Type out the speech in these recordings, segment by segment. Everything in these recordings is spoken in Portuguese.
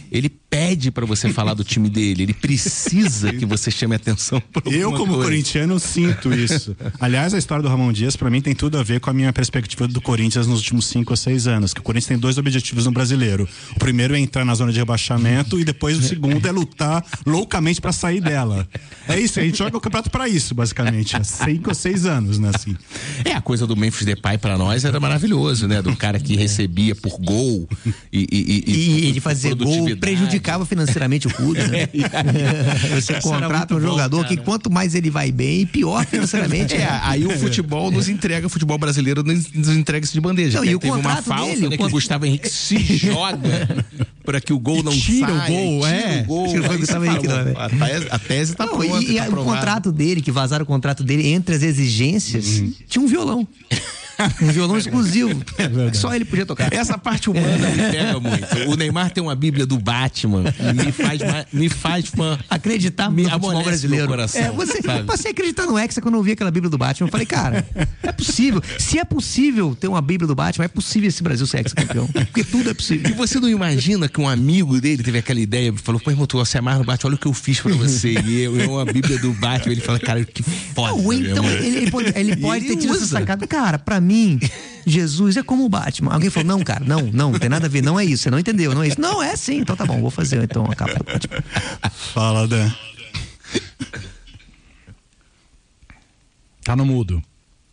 ele pede pra você falar do time dele, ele precisa que você chame atenção pra alguma Eu, como coisa. corintiano, sinto isso. Aliás, a história do Ramon Dias, pra mim, tem tudo a ver com a minha perspectiva do Corinthians nos últimos 5 ou 6 anos. Que o Corinthians tem 2 objetivos no Brasileiro. O primeiro é entrar na zona de rebaixamento e depois o segundo é lutar loucamente pra sair dela. É isso, a gente joga o campeonato pra isso, basicamente. Há 5 ou 6 anos, né, assim. A coisa do Memphis Depay pra nós era maravilhoso, né? Do cara que recebia por gol e ele fazia gol, prejudicava financeiramente o clube, né? Você contrata um jogador que quanto mais ele vai bem, pior financeiramente. Aí o futebol nos entrega, o futebol brasileiro nos entrega isso de bandeja. Não, e o teve uma falta dele, que o Gustavo Henrique se joga para que o gol não tira saia. O gol, Tira o Gustavo Henrique, não, a tese tá pronta. E o contrato dele, que vazaram o contrato dele, entre as exigências, tinha um violão. Um violão exclusivo. Só ele podia tocar. Essa parte humana me pega muito. O Neymar tem uma Bíblia do Batman. Me faz fã. Acreditar no futebol brasileiro. Coração, eu passei a acreditar no Hexa quando eu vi aquela Bíblia do Batman. Eu falei, cara, é possível. Se é possível ter uma Bíblia do Batman, é possível esse Brasil ser ex-campeão. Porque tudo é possível. E você não imagina que um amigo dele teve aquela ideia, falou, pô, irmão, tu você amarra no Batman, olha o que eu fiz pra você. E eu uma Bíblia do Batman. Ele fala, cara, que foda. Não, então ele pode ter tido essa sacada. Cara, pra mim, Jesus é como o Batman. Alguém falou, não, cara, não tem nada a ver, não é isso, você não entendeu, não é isso. Não, é sim, então tá bom, vou fazer então a capa do Batman. Fala, Dan. Tá no mudo.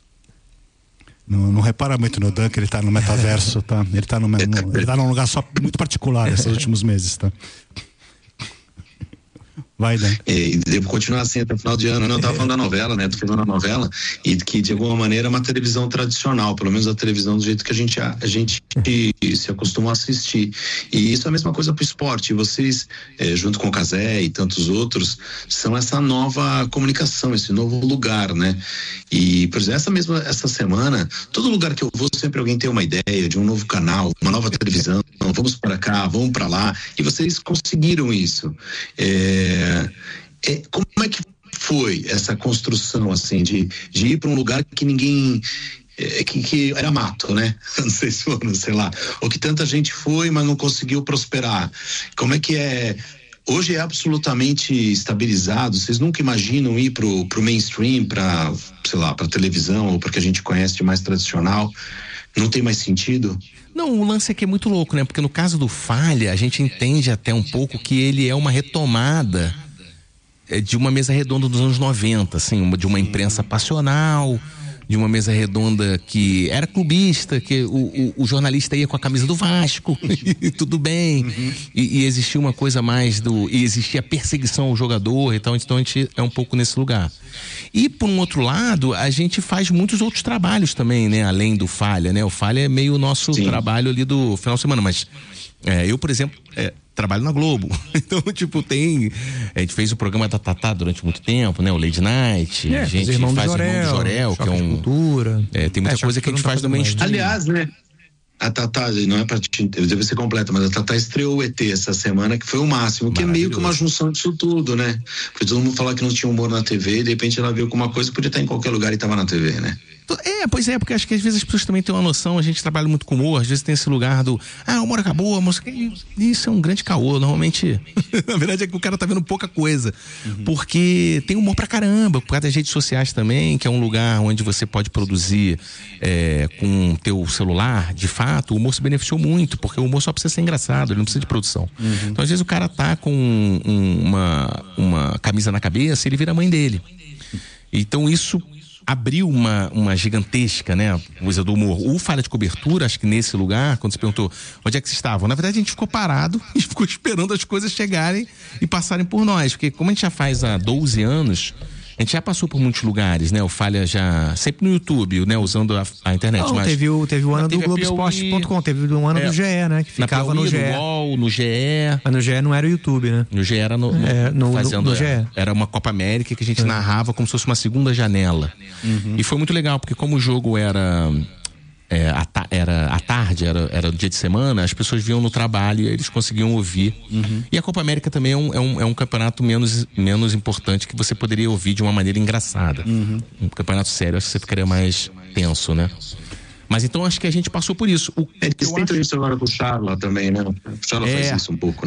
Não repara muito no Dan, que ele tá no metaverso, tá? Ele tá num lugar só muito particular esses últimos meses, tá? Vai, Dan. E devo continuar assim até o final de ano. Eu tava falando da novela, né? Tô falando da novela e que de alguma maneira é uma televisão tradicional, pelo menos a televisão do jeito que a gente se acostuma a assistir. E isso é a mesma coisa pro esporte. E vocês, junto com o Cazé e tantos outros, são essa nova comunicação, esse novo lugar, né? E, por exemplo, essa semana, todo lugar que eu vou, sempre alguém tem uma ideia de um novo canal, uma nova televisão, vamos para cá, vamos para lá, e vocês conseguiram isso. Como é que foi essa construção, assim, de ir para um lugar que ninguém... Que era mato, né? Não sei se foram, sei lá. Ou que tanta gente foi, mas não conseguiu prosperar. Como é que é... Hoje é absolutamente estabilizado. Vocês nunca imaginam ir pro mainstream, pra, sei lá, pra televisão, ou porque a gente conhece de mais tradicional? Não tem mais sentido? Não, o lance aqui é muito louco, né? Porque no caso do Falha, a gente entende até um pouco que ele é uma retomada de uma mesa redonda dos anos 90, assim, de uma imprensa passional, de uma mesa redonda que era clubista, que o jornalista ia com a camisa do Vasco, e tudo bem, e existia uma coisa mais e existia perseguição ao jogador, então a gente é um pouco nesse lugar. E por um outro lado, a gente faz muitos outros trabalhos também, né, além do Falha, né, o Falha é meio o nosso trabalho ali do final de semana, mas eu, por exemplo, trabalho na Globo. Então, tipo, a gente fez o programa da Tatá durante muito tempo, né? O Late Night. A gente faz o Irmão do Jorel, que é um... Cultura. Tem muita coisa que a gente faz no mainstream. Aliás, né? A Tatá, não é pra deve ser completa, mas a Tatá estreou o ET essa semana, que foi o máximo, que é meio que uma junção disso tudo, né? Porque todo mundo falava que não tinha humor na TV, e de repente ela veio com uma coisa, podia estar em qualquer lugar e tava na TV, né? Pois é, porque acho que às vezes as pessoas também têm uma noção, a gente trabalha muito com humor, às vezes tem esse lugar do, o humor acabou, a música, isso é um grande caô, normalmente, na verdade é que o cara tá vendo pouca coisa, porque tem humor pra caramba, por causa das redes sociais também, que é um lugar onde você pode produzir com o teu celular, de fato, o humor se beneficiou muito, porque o humor só precisa ser engraçado, ele não precisa de produção. Então às vezes o cara tá com uma camisa na cabeça e ele vira a mãe dele. Então isso abriu uma gigantesca, né, coisa do humor. O Falha de Cobertura, acho que nesse lugar, quando você perguntou onde é que vocês estavam, na verdade a gente ficou parado e ficou esperando as coisas chegarem e passarem por nós, porque como a gente já faz há 12 anos, a gente já passou por muitos lugares, né? O Falha já... Sempre no YouTube, né? Usando a internet. Não, mas teve o ano do Globoesporte.com, teve um ano do GE, né? Que ficava no GE. No UOL, no GE. Mas no GE não era o YouTube, né? No GE era no GE. Era uma Copa América que a gente narrava como se fosse uma segunda janela. E foi muito legal, porque como o jogo era à tarde, era dia de semana, as pessoas vinham no trabalho e eles conseguiam ouvir. E a Copa América também é um campeonato menos importante, que você poderia ouvir de uma maneira engraçada. Um campeonato sério, acho que você ficaria mais tenso, né? Mas então acho que a gente passou por isso. Eles tentam isso agora com o Charla também, né? O Charla faz isso um pouco, né?